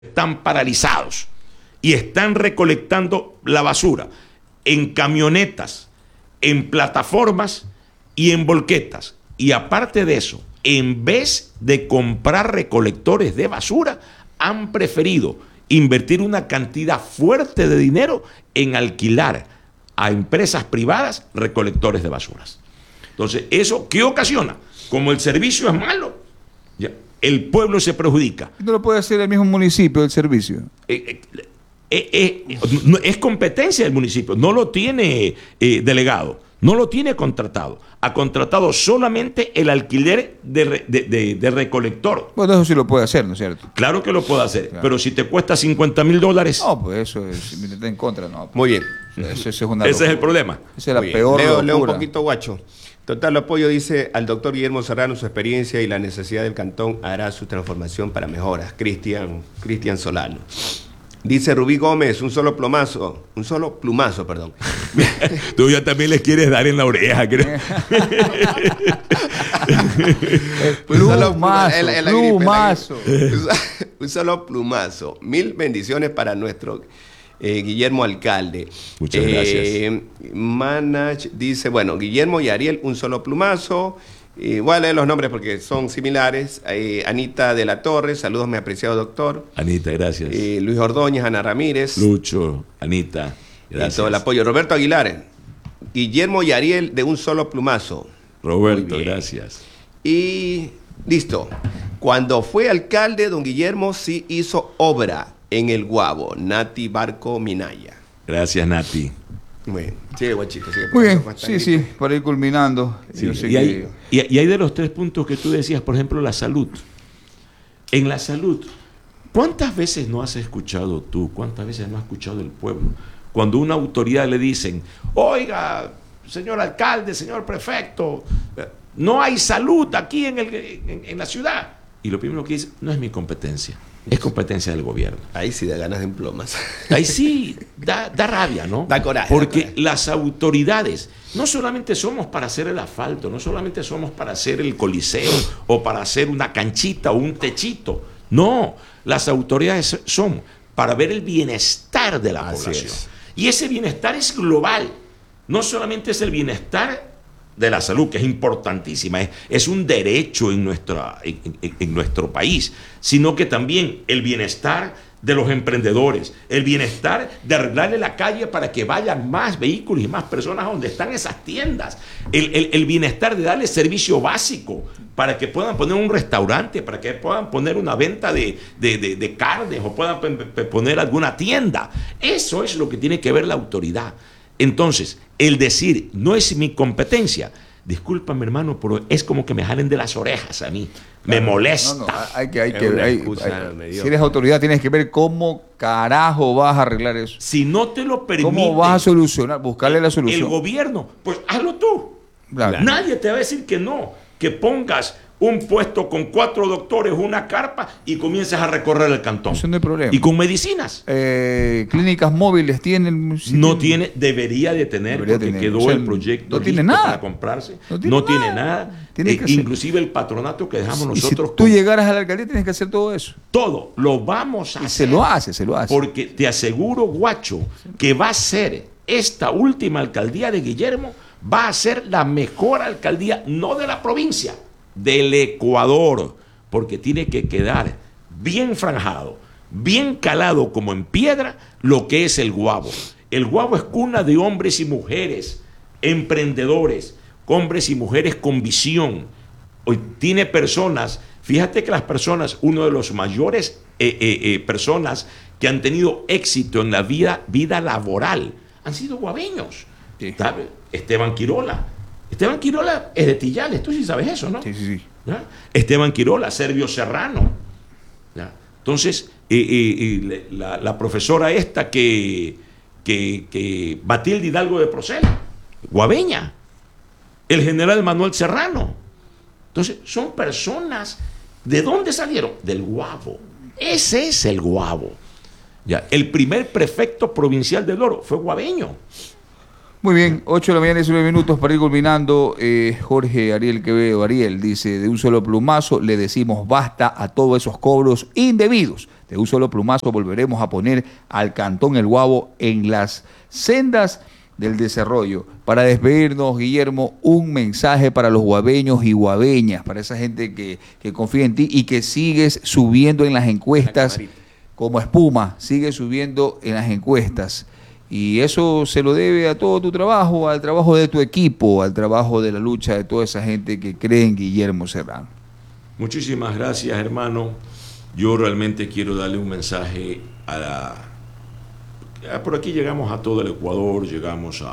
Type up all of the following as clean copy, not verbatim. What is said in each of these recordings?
están paralizados y están recolectando la basura en camionetas, en plataformas y en volquetas. Y aparte de eso, en vez de comprar recolectores de basura, han preferido invertir una cantidad fuerte de dinero en alquilar a empresas privadas recolectores de basuras. Entonces, ¿eso qué ocasiona? Como el servicio es malo, ya, el pueblo se perjudica. ¿No lo puede hacer el mismo municipio, el servicio? Es competencia del municipio, no lo tiene delegado, no lo tiene contratado. Ha contratado solamente el alquiler de recolector. Bueno, eso sí lo puede hacer, ¿no es cierto? Claro que lo puede hacer, claro. Pero si te cuesta $50,000... No, pues eso es, si me está en contra, no. Pues, muy bien. Eso es una ese es el problema. Esa es la peor locura. Leo un poquito, Guacho. Total apoyo, dice, al doctor Guillermo Serrano, su experiencia y la necesidad del cantón hará su transformación para mejoras. Cristian Solano. Dice Rubí Gómez, un solo plumazo, perdón. Tú ya también les quieres dar en la oreja, creo. Plumazo. Un solo plumazo. 1000 bendiciones para nuestro Guillermo Alcalde. Muchas gracias. Manach dice, bueno, Guillermo y Ariel, un solo plumazo. Voy a leer los nombres porque son similares. Anita de la Torre, saludos, mi apreciado doctor. Anita, gracias. Luis Ordóñez, Ana Ramírez. Lucho, Anita, gracias. Y todo el apoyo. Roberto Aguilar, Guillermo y Ariel de un solo plumazo. Roberto, gracias. Y listo. Cuando fue alcalde, don Guillermo sí hizo obra en el Guabo. Nati Barco Minaya. Gracias, Nati. Muy bien. Sigue, Guachito. Sigue. Muy bien, sí, para ir culminando. Sí, yo sé y hay de los 3 puntos que tú decías, por ejemplo, la salud. En la salud, ¿cuántas veces no has escuchado tú, cuántas veces no ha escuchado el pueblo, cuando una autoridad le dicen, oiga, señor alcalde, señor prefecto, no hay salud aquí en la ciudad? Y lo primero que dice, no es mi competencia, es competencia del gobierno. Ahí sí da ganas de emplomas. Ahí sí da rabia, ¿no? Da coraje. Porque da coraje. Las autoridades no solamente somos para hacer el asfalto, no solamente somos para hacer el coliseo o para hacer una canchita o un techito. No, las autoridades son para ver el bienestar de la población. Y ese bienestar es global. No solamente es el bienestar de la salud, que es importantísima, es un derecho en nuestro país, sino que también el bienestar de los emprendedores, el bienestar de arreglarle la calle para que vayan más vehículos y más personas a donde están esas tiendas, el bienestar de darle servicio básico para que puedan poner un restaurante, para que puedan poner una venta de carnes o puedan poner alguna tienda. Eso es lo que tiene que ver la autoridad. Entonces, el decir, no es mi competencia, discúlpame, hermano, pero es como que me jalen de las orejas a mí. Me molesta. No, si eres autoridad, tienes que ver cómo carajo vas a arreglar eso. Si no te lo permite, ¿cómo vas a solucionar? Buscarle la solución. El gobierno, pues hazlo tú. Claro. Nadie te va a decir que no, que pongas un puesto con 4 doctores, una carpa y comienzas a recorrer el cantón. Eso no hay problema. Y con medicinas. Clínicas móviles tienen. Sí, no tiene, debería de tener, porque quedó el proyecto no tiene nada para comprarse. No tiene nada. Inclusive el patronato que dejamos nosotros. Si tú llegaras a la alcaldía, tienes que hacer todo eso. Todo lo vamos a hacer. Se lo hace. Porque te aseguro, Guacho, que va a ser esta última alcaldía de Guillermo, va a ser la mejor alcaldía, no de la provincia, del Ecuador, porque tiene que quedar bien franjado, bien calado como en piedra lo que es el Guabo. El Guabo es cuna de hombres y mujeres, emprendedores, hombres y mujeres con visión. Hoy tiene personas, fíjate que las personas, uno de los mayores personas que han tenido éxito en la vida laboral, han sido guabeños. Sí. Esteban Quirola es de Tillales, tú sí sabes eso, ¿no? Sí. ¿Ya? Esteban Quirola, Servio Serrano. ¿Ya? Entonces, la profesora esta que Matilde Hidalgo de Procel, guabeña, el general Manuel Serrano. Entonces, son personas, ¿de dónde salieron? Del Guabo. Ese es el Guabo. ¿Ya? El primer prefecto provincial del Oro fue guabeño. Muy bien, 8 de la mañana y 19 minutos para ir culminando. Jorge Ariel Quevedo, Ariel dice, de un solo plumazo le decimos basta a todos esos cobros indebidos De un solo plumazo volveremos a poner al Cantón El Guabo en las sendas del desarrollo. Para despedirnos, Guillermo, un mensaje para los guabeños y guabeñas, para esa gente que confía en ti y que sigues subiendo en las encuestas como espuma, sigue subiendo en las encuestas. Y eso se lo debe a todo tu trabajo, al trabajo de tu equipo, al trabajo de la lucha de toda esa gente que cree en Guillermo Serrano. Muchísimas gracias, hermano. Yo realmente quiero darle un mensaje por aquí llegamos a todo el Ecuador, llegamos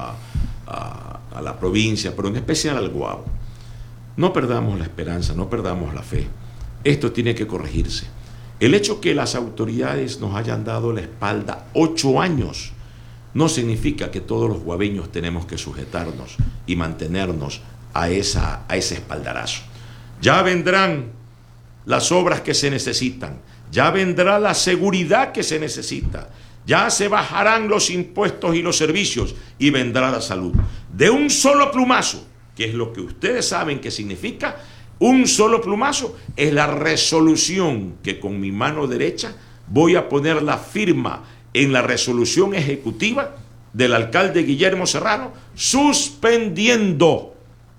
a la provincia, pero en especial al Guabo. No perdamos la esperanza, no perdamos la fe. Esto tiene que corregirse. El hecho que las autoridades nos hayan dado la espalda 8 años no significa que todos los guabeños tenemos que sujetarnos y mantenernos a ese espaldarazo. Ya vendrán las obras que se necesitan, ya vendrá la seguridad que se necesita, ya se bajarán los impuestos y los servicios y vendrá la salud. De un solo plumazo, que es lo que ustedes saben que significa, un solo plumazo es la resolución que con mi mano derecha voy a poner la firma en la resolución ejecutiva del alcalde Guillermo Serrano, suspendiendo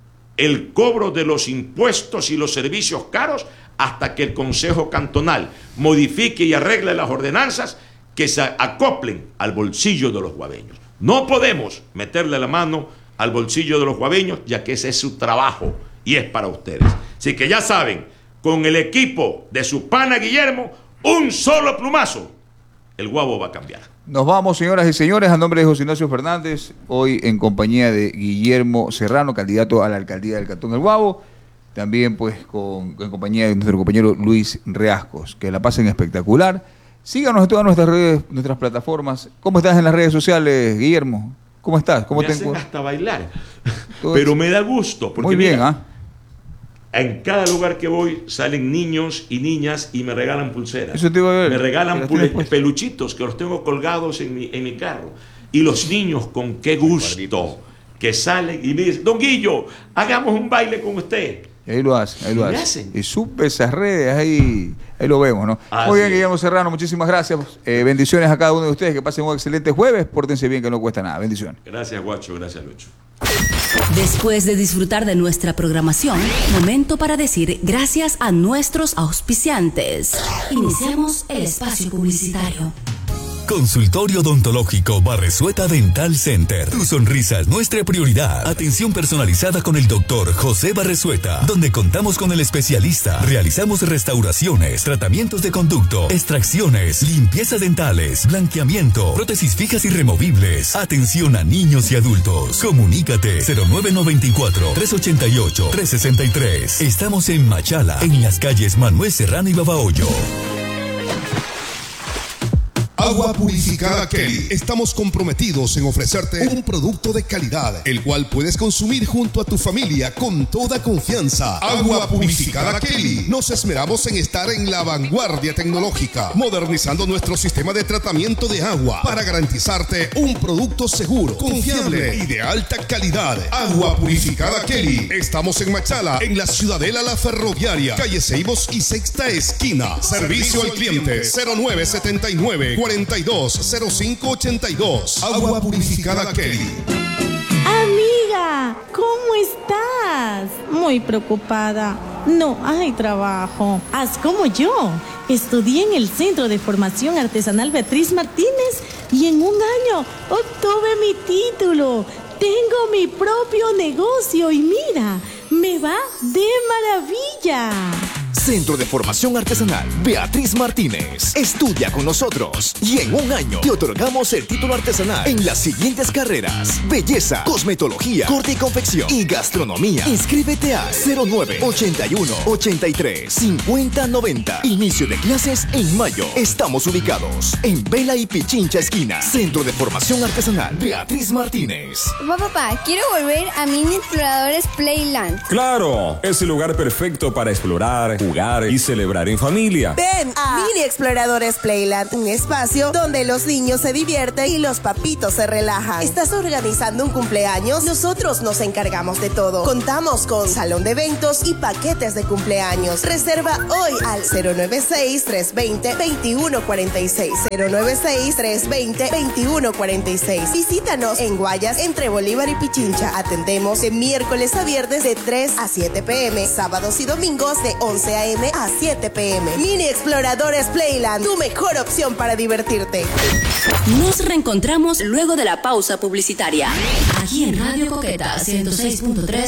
el cobro de los impuestos y los servicios caros hasta que el Consejo Cantonal modifique y arregle las ordenanzas que se acoplen al bolsillo de los guabeños. No podemos meterle la mano al bolsillo de los guabeños, ya que ese es su trabajo y es para ustedes. Así que ya saben, con el equipo de su pana Guillermo, un solo plumazo, el Guabo va a cambiar. Nos vamos, señoras y señores, a nombre de José Ignacio Fernández, hoy en compañía de Guillermo Serrano, candidato a la alcaldía del Cantón El Guabo, también pues en compañía de nuestro compañero Luis Reascos. Que la pasen espectacular. Síganos en todas nuestras redes, nuestras plataformas. ¿Cómo estás en las redes sociales, Guillermo? ¿Cómo estás? ¿Cómo me hacen hasta bailar, pero me da gusto. Porque muy bien, mira, en cada lugar que voy salen niños y niñas y me regalan pulseras. Eso te iba a ver. Me regalan peluchitos que los tengo colgados en mi carro. Y los niños con qué gusto que salen y me dicen: Don Guillo, hagamos un baile con usted. Y ahí lo hacen. Y sube esas redes, ahí lo vemos, ¿no? Muy bien, Guillermo Serrano, muchísimas gracias. Bendiciones a cada uno de ustedes, que pasen un excelente jueves. Pórtense bien, que no cuesta nada. Bendiciones. Gracias, Guacho. Gracias, Lucho. Después de disfrutar de nuestra programación, momento para decir gracias a nuestros auspiciantes. Iniciamos el espacio publicitario. Consultorio Odontológico Barresueta Dental Center. Tu sonrisa es nuestra prioridad. Atención personalizada con el doctor José Barresueta, donde contamos con el especialista. Realizamos restauraciones, tratamientos de conducto, extracciones, limpieza dentales, blanqueamiento, prótesis fijas y removibles. Atención a niños y adultos. Comunícate 0994-388-363. Estamos en Machala, en las calles Manuel Serrano y Babahoyo. Agua Purificada Kelly. Estamos comprometidos en ofrecerte un producto de calidad, el cual puedes consumir junto a tu familia con toda confianza. Agua Purificada Kelly. Nos esmeramos en estar en la vanguardia tecnológica, modernizando nuestro sistema de tratamiento de agua para garantizarte un producto seguro, confiable y de alta calidad. Agua Purificada Kelly. Estamos en Machala, en la Ciudadela La Ferroviaria, calle Ceibos y Sexta Esquina. Servicio al cliente 0979 420582. Agua Purificada Kelly. Amiga, ¿cómo estás? Muy preocupada. No hay trabajo. Haz como yo. Estudié en el Centro de Formación Artesanal Beatriz Martínez y en un año obtuve mi título. Tengo mi propio negocio y mira, me va de maravilla. Centro de Formación Artesanal Beatriz Martínez. Estudia con nosotros y en un año te otorgamos el título artesanal en las siguientes carreras: belleza, cosmetología, corte y confección y gastronomía. Inscríbete a 0981-83-5090. Inicio de clases en mayo. Estamos ubicados en Vela y Pichincha esquina. Centro de Formación Artesanal Beatriz Martínez. Papá, quiero volver a Mini Exploradores Playland. ¡Claro! Es el lugar perfecto para explorar, jugar y celebrar en familia. Ven a Mini Exploradores Playland, un espacio donde los niños se divierten y los papitos se relajan. ¿Estás organizando un cumpleaños? Nosotros nos encargamos de todo. Contamos con salón de eventos y paquetes de cumpleaños. Reserva hoy al 096-320-2146. 096-320-2146. Visítanos en Guayas, entre Bolívar y Pichincha. Atendemos de miércoles a viernes de 3 a 7 p.m. Sábados y domingos de 11 a.m. a 7 p.m. Mini Exploradores Playland, tu mejor opción para divertirte. Nos reencontramos luego de la pausa publicitaria. Aquí en Radio Coqueta 106.3